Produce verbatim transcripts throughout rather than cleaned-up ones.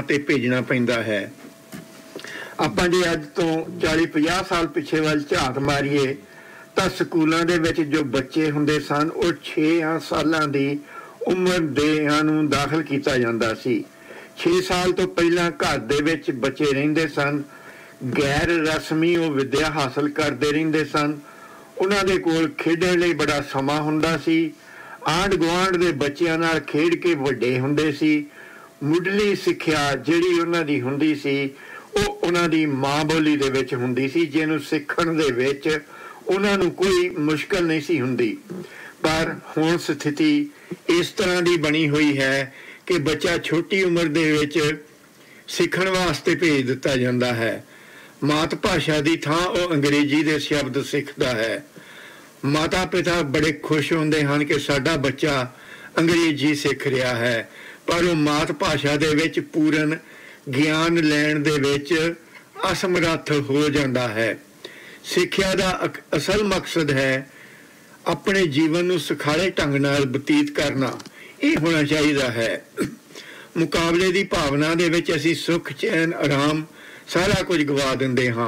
ਤੇ ਭੇਜਣਾ ਪੈਂਦਾ ਹੈ। ਆਪਾਂ ਜੇ ਅੱਜ ਤੋਂ ਚਾਲੀ ਪੰਜਾਹ ਸਾਲ ਪਿੱਛੇ ਵੱਲ ਝਾਤ ਮਾਰੀਏ ਤਾਂ ਸਕੂਲਾਂ ਦੇ ਵਿੱਚ ਜੋ ਬੱਚੇ ਹੁੰਦੇ ਸਨ ਉਹ ਛੇ ਸਾਲਾਂ ਦੀ ਉਮਰ ਦੇਆਂ ਨੂੰ ਦਾਖਲ ਕੀਤਾ ਜਾਂਦਾ ਸੀ। ਛੇ ਸਾਲ ਤੋਂ ਪਹਿਲਾਂ ਘਰ ਦੇ ਵਿੱਚ ਬੱਚੇ ਰਹਿੰਦੇ ਸਨ, ਗੈਰ ਰਸਮੀ ਉਹ ਵਿੱਦਿਆ ਹਾਸਲ ਕਰਦੇ ਰਹਿੰਦੇ ਸਨ। ਉਹਨਾਂ ਦੇ ਕੋਲ ਖੇਡਣ ਲਈ ਬੜਾ ਸਮਾਂ ਹੁੰਦਾ ਸੀ। ਆਂਢ ਗੁਆਂਢ ਦੇ ਬੱਚਿਆਂ ਨਾਲ ਖੇਡ ਕੇ ਵੱਡੇ ਹੁੰਦੇ ਸੀ। ਮੁੱਢਲੀ ਸਿੱਖਿਆ ਜਿਹੜੀ ਉਹਨਾਂ ਦੀ ਹੁੰਦੀ ਸੀ ਉਹ ਉਹਨਾਂ ਦੀ ਮਾਂ ਬੋਲੀ ਦੇ ਵਿੱਚ ਹੁੰਦੀ ਸੀ, ਜਿਹਨੂੰ ਸਿੱਖਣ ਦੇ ਵਿੱਚ ਉਹਨਾਂ ਨੂੰ ਕੋਈ ਮੁਸ਼ਕਲ ਨਹੀਂ ਸੀ ਹੁੰਦੀ। ਪਰ ਹੁਣ ਸਥਿਤੀ ਇਸ ਤਰ੍ਹਾਂ ਦੀ ਬਣੀ ਹੋਈ ਹੈ ਕਿ ਬੱਚਾ ਛੋਟੀ ਉਮਰ ਦੇ ਵਿੱਚ ਸਿੱਖਣ ਵਾਸਤੇ ਭੇਜ ਦਿੱਤਾ ਜਾਂਦਾ ਹੈ। ਮਾਤ ਭਾਸ਼ਾ ਦੀ ਥਾਂ ਉਹ ਅੰਗਰੇਜ਼ੀ ਦੇ ਸ਼ਬਦ ਸਿੱਖਦਾ ਹੈ। ਮਾਤਾ ਪਿਤਾ ਬੜੇ ਖੁਸ਼ ਹੁੰਦੇ ਹਨ ਕਿ ਸਾਡਾ ਬੱਚਾ ਅੰਗਰੇਜ਼ੀ ਸਿੱਖ ਰਿਹਾ ਹੈ, ਪਰ ਉਹ ਮਾਤ ਭਾਸ਼ਾ ਦੇ ਵਿੱਚ ਪੂਰਨ ਗਿਆਨ ਲੈਣ ਦੇ ਵਿੱਚ ਅਸਮਰੱਥ ਹੋ ਜਾਂਦਾ ਹੈ। ਸਿੱਖਿਆ ਦਾ ਅਸਲ ਮਕਸਦ ਹੈ ਆਪਣੇ ਜੀਵਨ ਨੂੰ ਸੁਖਾਲੇ ਢੰਗ ਨਾਲ ਬਤੀਤ ਕਰਨਾ। ਇਹ ਹੋਣਾ ਚਾਹੀਦਾ ਹੈ। ਮੁਕਾਬਲੇ ਦੀ ਭਾਵਨਾ ਦੇ ਵਿੱਚ ਅਸੀਂ ਸੁੱਖ, ਚੈਨ, ਆਰਾਮ ਸਾਰਾ ਕੁਝ ਗਵਾ ਦਿੰਦੇ ਹਾਂ।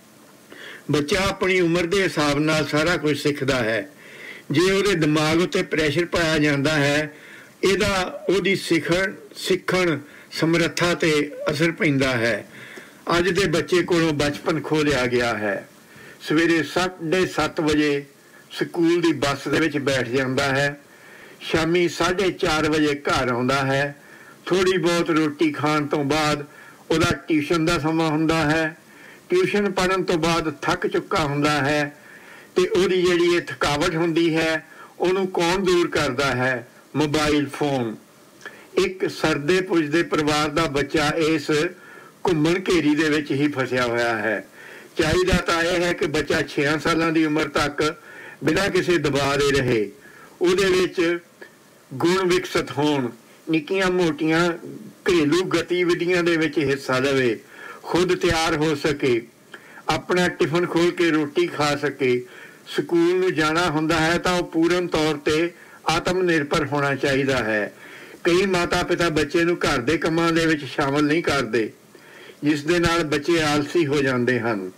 ਬੱਚਾ ਆਪਣੀ ਉਮਰ ਦੇ ਹਿਸਾਬ ਨਾਲ ਸਾਰਾ ਕੁਝ ਸਿੱਖਦਾ ਹੈ। ਜੇ ਉਹਦੇ ਦਿਮਾਗ ਉੱਤੇ ਪ੍ਰੈਸ਼ਰ ਪਾਇਆ ਜਾਂਦਾ ਹੈ, ਇਹਦਾ ਉਹਦੀ ਸਿੱਖਣ ਸਿੱਖਣ ਸਮਰੱਥਾ ਤੇ ਅਸਰ ਪੈਂਦਾ ਹੈ। ਅੱਜ ਦੇ ਬੱਚੇ ਕੋਲੋਂ ਬਚਪਨ ਖੋਹ ਲਿਆ ਗਿਆ ਹੈ। ਸਵੇਰੇ ਸਾਢੇ ਸੱਤ ਵਜੇ ਸਕੂਲ ਦੀ ਬੱਸ ਦੇ ਵਿੱਚ ਬੈਠ ਜਾਂਦਾ ਹੈ, ਸ਼ਾਮੀ ਸਾਢੇ ਚਾਰ ਵਜੇ ਘਰ ਆਉਂਦਾ ਹੈ। ਥੋੜ੍ਹੀ ਬਹੁਤ ਰੋਟੀ ਖਾਣ ਤੋਂ ਬਾਅਦ ਉਹਦਾ ਟਿਊਸ਼ਨ ਦਾ ਸਮਾਂ ਹੁੰਦਾ ਹੈ। ਟਿਊਸ਼ਨ ਪੜ੍ਹਨ ਤੋਂ ਬਾਅਦ ਥੱਕ ਚੁੱਕਾ ਹੁੰਦਾ ਹੈ ਤੇ ਉਹਦੀ ਜਿਹੜੀ ਇਹ ਥਕਾਵਟ ਹੁੰਦੀ ਹੈ ਉਹਨੂੰ ਕੌਣ ਦੂਰ ਕਰਦਾ ਹੈ? Mobile phone. ਇੱਕ ਸਰਦੇ ਪੁੱਜਦੇ ਪਰਿਵਾਰ ਦਾ ਬੱਚਾ ਇਸ ਘੁੰਮਣ ਘੇਰੀ ਦੇ ਵਿੱਚ ਹੀ ਫਸਿਆ ਹੋਇਆ ਹੈ। ਚਾਹੀਦਾ ਤਾਂ ਇਹ ਹੈ ਕਿ ਬੱਚਾ ਛੇ ਸਾਲਾਂ ਦੀ ਉਮਰ ਤੱਕ ਬਿਨਾਂ ਕਿਸੇ ਦਬਾਅ ਦੇ ਰਹੇ, ਉਹਦੇ ਵਿੱਚ ਗੁਣ ਵਿਕਸਿਤ ਹੋਣ, ਨਿੱਕੀਆਂ ਮੋਟੀਆਂ ਘਰੇਲੂ ਗਤੀਵਿਧੀਆਂ ਦੇ ਵਿੱਚ ਹਿੱਸਾ ਲਵੇ, ਖੁਦ ਤਿਆਰ ਹੋ ਸਕੇ, ਆਪਣਾ ਟਿਫਨ ਖੋਲ੍ਹ ਕੇ ਰੋਟੀ ਖਾ ਸਕੇ। ਸਕੂਲ ਨੂੰ ਜਾਣਾ ਹੁੰਦਾ ਹੈ ਤਾਂ ਉਹ ਪੂਰਨ ਤੌਰ ਤੇ ਆਤਮ ਨਿਰਭਰ ਹੋਣਾ ਚਾਹੀਦਾ ਹੈ। ਕਈ ਮਾਤਾ ਪਿਤਾ ਬੱਚੇ ਨੂੰ ਘਰ ਦੇ ਕੰਮਾਂ ਦੇ ਵਿੱਚ ਸ਼ਾਮਲ ਨਹੀਂ ਕਰਦੇ, ਜਿਸ ਦੇ ਨਾਲ ਬੱਚੇ ਆਲਸੀ ਹੋ ਜਾਂਦੇ ਹਨ।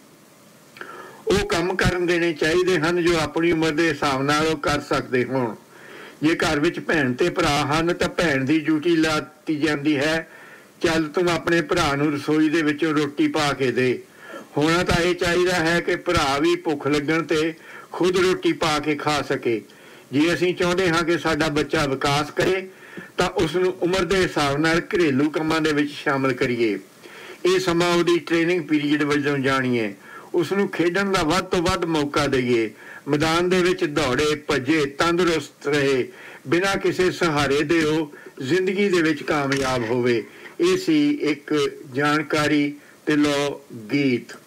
ਉਹ ਕੰਮ ਕਰਨ ਦੇਣੇ ਚਾਹੀਦੇ ਹਨ ਜੋ ਆਪਣੀ ਉਮਰ ਦੇ ਹਿਸਾਬ ਨਾਲ ਉਹ ਕਰ ਸਕਦੇ ਹੋਣ। ਜੇ ਘਰ ਵਿੱਚ ਭੈਣ ਤੇ ਭਰਾ ਹਨ ਤਾਂ ਭੈਣ ਦੀ ਡਿਊਟੀ ਲਾਤੀ ਜਾਂਦੀ ਹੈ, ਚੱਲ ਤੂੰ ਆਪਣੇ ਭਰਾ ਨੂੰ ਰਸੋਈ ਦੇ ਵਿੱਚੋਂ ਰੋਟੀ ਪਾ ਕੇ ਦੇ। ਹੋਣਾ ਤਾਂ ਇਹ ਚਾਹੀਦਾ ਹੈ ਕਿ ਭਰਾ ਵੀ ਭੁੱਖ ਲੱਗਣ ਤੇ ਖੁਦ ਰੋਟੀ ਪਾ ਕੇ ਖਾ ਸਕੇ। ਜੇ ਅਸੀਂ ਚਾਹੁੰਦੇ ਹਾਂ ਕਿ ਸਾਡਾ ਬੱਚਾ ਵਿਕਾਸ ਕਰੇ ਤਾਂ ਉਸ ਨੂੰ ਉਮਰ ਦੇ ਹਿਸਾਬ ਨਾਲ ਘਰੇਲੂ ਕੰਮਾਂ ਦੇ ਵਿੱਚ ਸ਼ਾਮਲ ਕਰੀਏ। ਇਹ ਸਮਾਂ ਉਹਦੀ ਟ੍ਰੇਨਿੰਗ ਪੀਰੀਅਡ ਵਜੋਂ ਜਾਣੀਏ। ਉਸ ਨੂੰ ਖੇਡਣ ਦਾ ਵੱਧ ਤੋਂ ਵੱਧ ਮੌਕਾ ਦੇਈਏ। ਮੈਦਾਨ ਦੇ ਵਿੱਚ ਦੌੜੇ ਭੱਜੇ, ਤੰਦਰੁਸਤ ਰਹੇ, ਬਿਨਾਂ ਕਿਸੇ ਸਹਾਰੇ ਦੇ ਉਹ ਜ਼ਿੰਦਗੀ ਦੇ ਵਿੱਚ ਕਾਮਯਾਬ ਹੋਵੇ। ਇਹ ਸੀ ਇੱਕ ਜਾਣਕਾਰੀ ਤੇ ਲੋ ਗੀਤ।